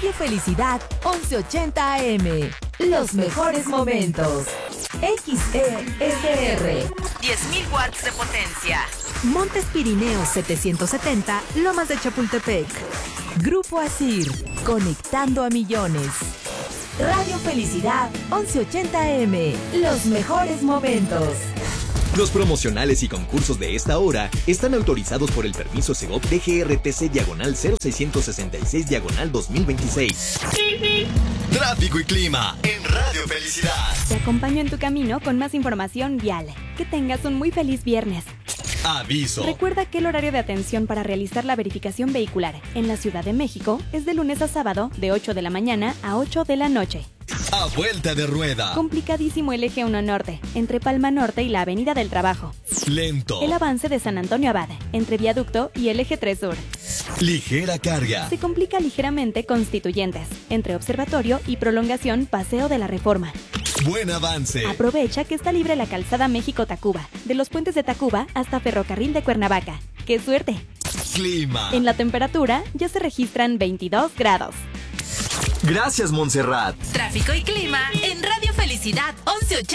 Radio Felicidad 1180 AM. Los mejores momentos. XESR. 10.000 watts de potencia. Montes Pirineos 770, Lomas de Chapultepec. Grupo Asir, conectando a millones. Radio Felicidad 1180 AM. Los mejores momentos. Los promocionales y concursos de esta hora están autorizados por el permiso Segov DGRTC/0666/2026. Tráfico y clima en Radio Felicidad. Te acompaño en tu camino con más información vial. Que tengas un muy feliz viernes. Aviso. Recuerda que el horario de atención para realizar la verificación vehicular en la Ciudad de México es de lunes a sábado de 8 de la mañana a 8 de la noche. A vuelta de rueda. Complicadísimo el eje 1 Norte, entre Palma Norte y la Avenida del Trabajo. Lento. El avance de San Antonio Abad, entre Viaducto y el eje 3 Sur. Ligera carga. Se complica ligeramente Constituyentes, entre Observatorio y prolongación Paseo de la Reforma. Buen avance. Aprovecha que está libre la calzada México-Tacuba, de los puentes de Tacuba hasta Ferrocarril de Cuernavaca. ¡Qué suerte! Clima. En la temperatura ya se registran 22 grados. Gracias, Montserrat. Tráfico y clima en Radio Felicidad 1180.